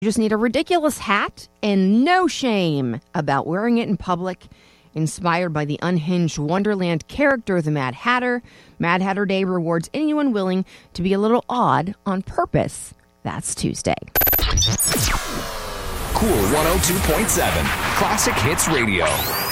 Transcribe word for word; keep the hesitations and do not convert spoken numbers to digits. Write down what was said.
You just need a ridiculous hat and no shame about wearing it in public. Inspired by the unhinged Wonderland character, the Mad Hatter, Mad Hatter Day rewards anyone willing to be a little odd on purpose. That's Tuesday. Cool one oh two point seven, Classic Hits Radio.